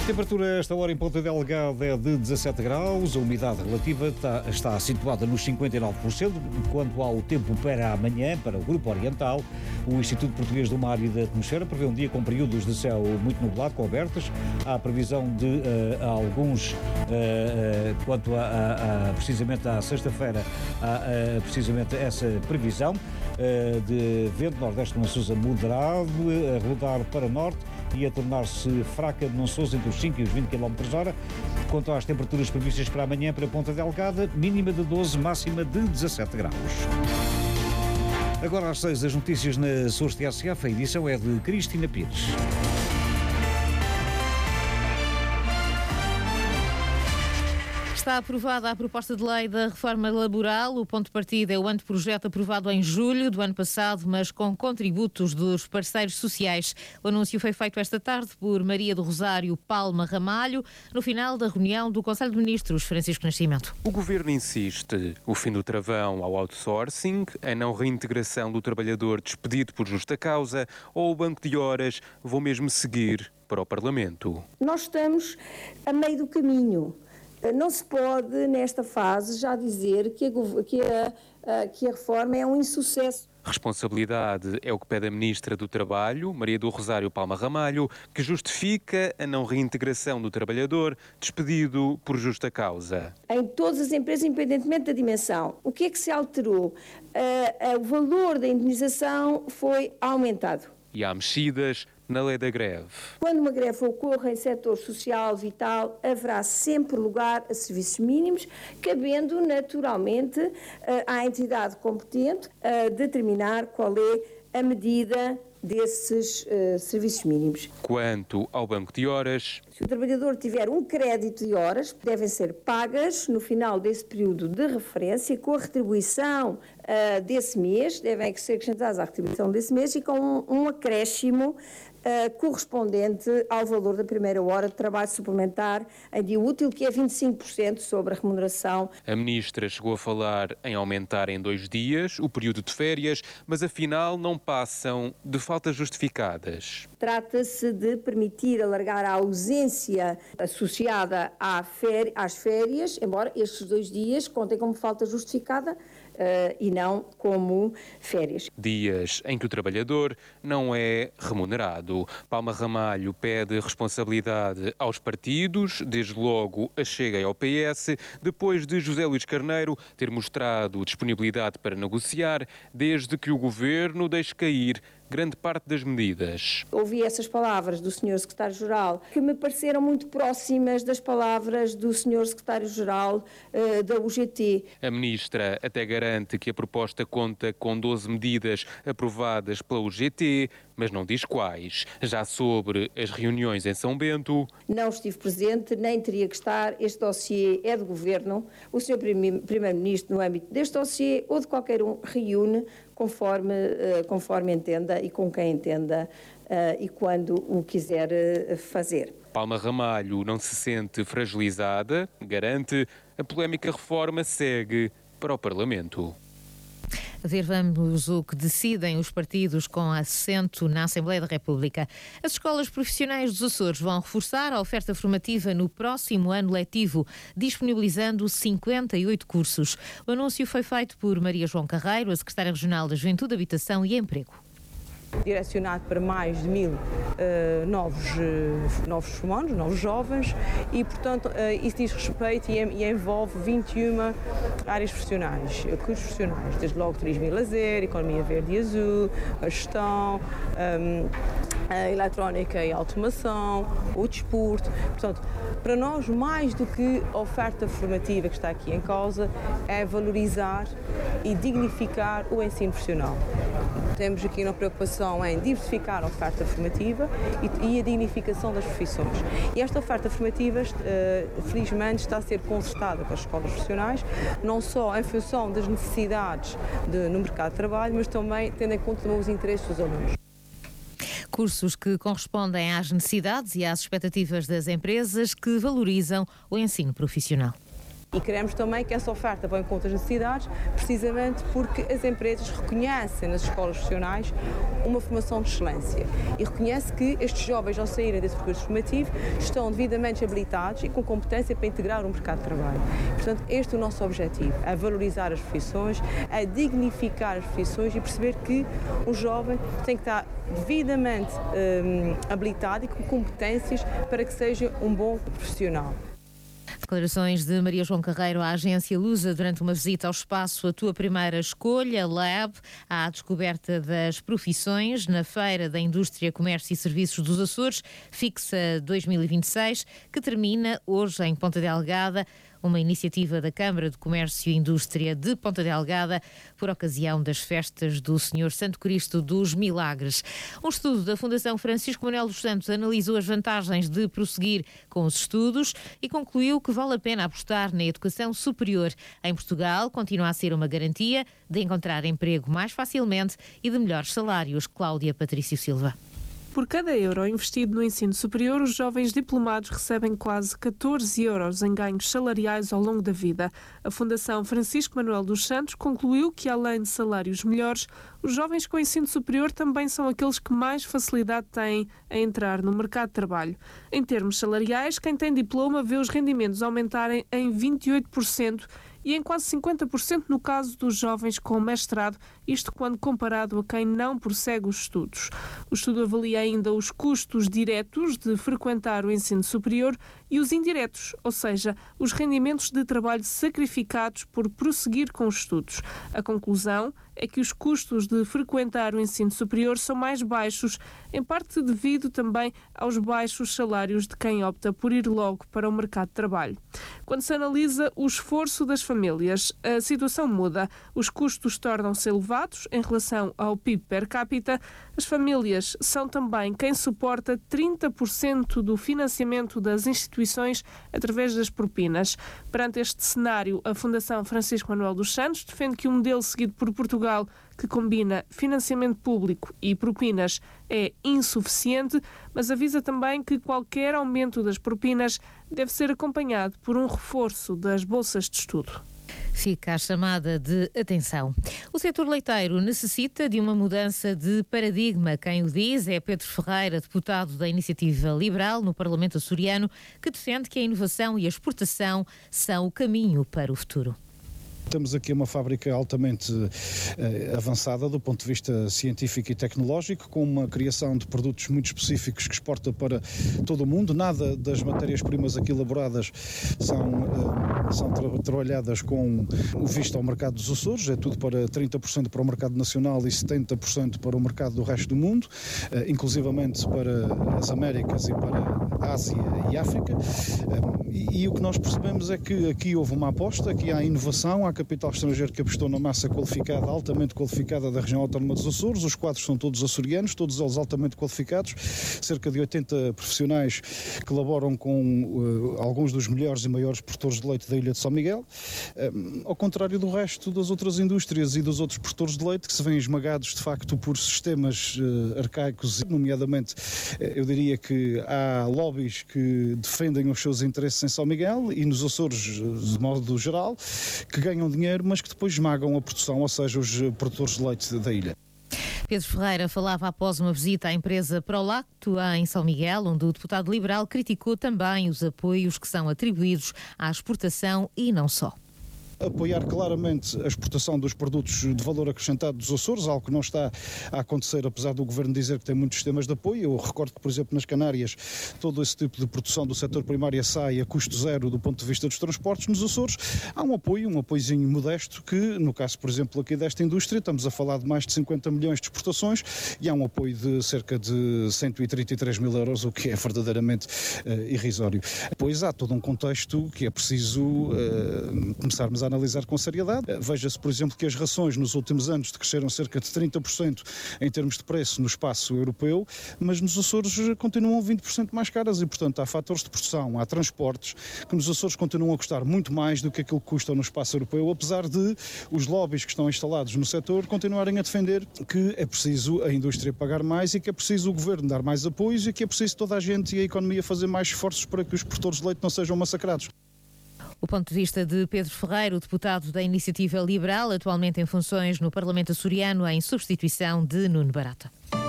Temperatura a esta hora em Ponta Delgada é de 17 graus, a umidade relativa está situada nos 59%. Quanto ao tempo para amanhã, para o Grupo Oriental, o Instituto Português do Mar e da Atmosfera prevê um dia com períodos de céu muito nublado, com abertas. Há previsão de alguns, quanto precisamente à sexta-feira, precisamente essa previsão de vento nordeste de Nansousa moderado, a rodar para norte e a tornar-se fraca de Nansousa entre os 5 e os 20 km/h. Quanto às temperaturas previstas para amanhã para Ponta Delgada, mínima de 12, máxima de 17 graus. Agora às 6, as notícias na SOS TSF, a edição é de Cristina Pires. Está aprovada a proposta de lei da reforma laboral. O ponto de partida é o anteprojeto aprovado em julho do ano passado, mas com contributos dos parceiros sociais. O anúncio foi feito esta tarde por Maria do Rosário Palma Ramalho, no final da reunião do Conselho de Ministros, Francisco Nascimento. O Governo insiste: o fim do travão ao outsourcing, a não reintegração do trabalhador despedido por justa causa ou o banco de horas vão mesmo seguir para o Parlamento. Nós estamos a meio do caminho. Não se pode, nesta fase, já dizer que a reforma é um insucesso. Responsabilidade é o que pede a Ministra do Trabalho, Maria do Rosário Palma Ramalho, que justifica a não reintegração do trabalhador despedido por justa causa. Em todas as empresas, independentemente da dimensão, o que é que se alterou? O valor da indemnização foi aumentado. E há mexidas na lei da greve. Quando uma greve ocorra em setor social, vital, haverá sempre lugar a serviços mínimos, cabendo naturalmente à entidade competente determinar qual é a medida desses serviços mínimos. Quanto ao banco de horas, se o trabalhador tiver um crédito de horas, devem ser pagas no final desse período de referência, com a retribuição desse mês, devem ser acrescentadas à retribuição desse mês e com um acréscimo correspondente ao valor da primeira hora de trabalho suplementar em dia útil, que é 25% sobre a remuneração. A Ministra chegou a falar em aumentar em 2 dias o período de férias, mas afinal não passam de faltas justificadas. Trata-se de permitir alargar a ausência associada às férias, embora estes 2 dias contem como falta justificada e não como férias. Dias em que o trabalhador não é remunerado. Palma Ramalho pede responsabilidade aos partidos, desde logo a Chega e ao PS, depois de José Luís Carneiro ter mostrado disponibilidade para negociar, desde que o Governo deixe cair grande parte das medidas. Ouvi essas palavras do Sr. Secretário-Geral que me pareceram muito próximas das palavras do Sr. Secretário-Geral da UGT. A Ministra até garante que a proposta conta com 12 medidas aprovadas pela UGT, mas não diz quais. Já sobre as reuniões em São Bento... Não estive presente, nem teria que estar. Este dossiê é do Governo. O Sr. Primeiro-Ministro, no âmbito deste dossiê ou de qualquer um, reúne conforme entenda e com quem entenda e quando o quiser fazer. Palma Ramalho não se sente fragilizada, garante, a polémica reforma segue para o Parlamento. A ver, vamos o que decidem os partidos com assento na Assembleia da República. As escolas profissionais dos Açores vão reforçar a oferta formativa no próximo ano letivo, disponibilizando 58 cursos. O anúncio foi feito por Maria João Carreiro, a secretária regional da Juventude, Habitação e Emprego. Direcionado para mais de 1000 novos formandos, novos jovens e, portanto, isso diz respeito e envolve 21 áreas profissionais, cursos profissionais, desde logo turismo e lazer, economia verde e azul, a gestão, a eletrónica e automação, o desporto. Portanto, para nós, mais do que a oferta formativa que está aqui em causa, é valorizar e dignificar o ensino profissional. Temos aqui uma preocupação em diversificar a oferta formativa e a dignificação das profissões. E esta oferta formativa, felizmente, está a ser concertada com as escolas profissionais, não só em função das necessidades no mercado de trabalho, mas também tendo em conta os interesses dos alunos. Cursos que correspondem às necessidades e às expectativas das empresas que valorizam o ensino profissional. E queremos também que essa oferta vá em conta das necessidades, precisamente porque as empresas reconhecem nas escolas profissionais uma formação de excelência e reconhecem que estes jovens, ao saírem desse percurso formativo, estão devidamente habilitados e com competência para integrar o mercado de trabalho. Portanto, este é o nosso objetivo, a valorizar as profissões, a dignificar as profissões e perceber que um jovem tem que estar devidamente habilitado e com competências para que seja um bom profissional. Declarações de Maria João Carreiro à agência Lusa durante uma visita ao espaço A Tua Primeira Escolha, Lab, à descoberta das profissões na Feira da Indústria, Comércio e Serviços dos Açores, fixa 2026, que termina hoje em Ponta Delgada, uma iniciativa da Câmara de Comércio e Indústria de Ponta Delgada por ocasião das festas do Senhor Santo Cristo dos Milagres. Um estudo da Fundação Francisco Manuel dos Santos analisou as vantagens de prosseguir com os estudos e concluiu que vale a pena apostar na educação superior. Em Portugal, continua a ser uma garantia de encontrar emprego mais facilmente e de melhores salários. Cláudia Patrício Silva. Por cada euro investido no ensino superior, os jovens diplomados recebem quase 14 euros em ganhos salariais ao longo da vida. A Fundação Francisco Manuel dos Santos concluiu que, além de salários melhores, os jovens com ensino superior também são aqueles que mais facilidade têm a entrar no mercado de trabalho. Em termos salariais, quem tem diploma vê os rendimentos aumentarem em 28%, e em quase 50% no caso dos jovens com mestrado, isto quando comparado a quem não prossegue os estudos. O estudo avalia ainda os custos diretos de frequentar o ensino superior e os indiretos, ou seja, os rendimentos de trabalho sacrificados por prosseguir com os estudos. A conclusão é que os custos de frequentar o ensino superior são mais baixos, em parte devido também aos baixos salários de quem opta por ir logo para o mercado de trabalho. Quando se analisa o esforço das famílias, a situação muda. Os custos tornam-se elevados em relação ao PIB per capita. As famílias são também quem suporta 30% do financiamento das instituições através das propinas. Perante este cenário, a Fundação Francisco Manuel dos Santos defende que o modelo seguido por Portugal, que combina financiamento público e propinas, é insuficiente, mas avisa também que qualquer aumento das propinas deve ser acompanhado por um reforço das bolsas de estudo. Fica a chamada de atenção. O setor leiteiro necessita de uma mudança de paradigma. Quem o diz é Pedro Ferreira, deputado da Iniciativa Liberal no Parlamento açoriano, que defende que a inovação e a exportação são o caminho para o futuro. Temos aqui uma fábrica altamente avançada do ponto de vista científico e tecnológico, com uma criação de produtos muito específicos que exporta para todo o mundo. Nada das matérias-primas aqui elaboradas são trabalhadas com o visto ao mercado dos Açores, é tudo para 30% para o mercado nacional e 70% para o mercado do resto do mundo, inclusivamente para as Américas e para a Ásia e África. E o que nós percebemos é que aqui houve uma aposta, que há inovação, há capital estrangeiro que apostou na massa qualificada, altamente qualificada da região autónoma dos Açores. Os quadros são todos açorianos, todos eles altamente qualificados, cerca de 80 profissionais que colaboram com alguns dos melhores e maiores produtores de leite da Ilha de São Miguel, ao contrário do resto das outras indústrias e dos outros produtores de leite, que se vêem esmagados de facto por sistemas arcaicos, nomeadamente eu diria que há lobbies que defendem os seus interesses em São Miguel e nos Açores de modo geral, que ganham dinheiro, mas que depois esmagam a produção, ou seja, os produtores de leite da ilha. Pedro Ferreira falava após uma visita à empresa Prolacto em São Miguel, onde o deputado liberal criticou também os apoios que são atribuídos à exportação e não só. Apoiar claramente a exportação dos produtos de valor acrescentado dos Açores, algo que não está a acontecer, apesar do Governo dizer que tem muitos sistemas de apoio. Eu recordo que, por exemplo, nas Canárias, todo esse tipo de produção do setor primário sai a custo zero do ponto de vista dos transportes. Nos Açores há um apoiozinho modesto que, no caso, por exemplo, aqui desta indústria, estamos a falar de mais de 50 milhões de exportações e há um apoio de cerca de 133 mil euros, o que é verdadeiramente irrisório. Pois há todo um contexto que é preciso começarmos a analisar com seriedade. Veja-se, por exemplo, que as rações nos últimos anos cresceram cerca de 30% em termos de preço no espaço europeu, mas nos Açores continuam 20% mais caras e, portanto, há fatores de produção, há transportes que nos Açores continuam a custar muito mais do que aquilo que custa no espaço europeu, apesar de os lobbies que estão instalados no setor continuarem a defender que é preciso a indústria pagar mais e que é preciso o governo dar mais apoios e que é preciso toda a gente e a economia fazer mais esforços para que os produtores de leite não sejam massacrados. O ponto de vista de Pedro Ferreiro, deputado da Iniciativa Liberal, atualmente em funções no Parlamento açoriano, em substituição de Nuno Barata.